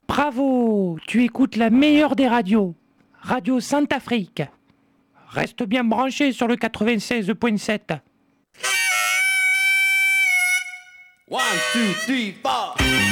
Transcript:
Bravo, tu écoutes la meilleure des radios, Radio Sainte-Afrique. Reste bien branché sur le 96.7. 1, 2, 3, 4.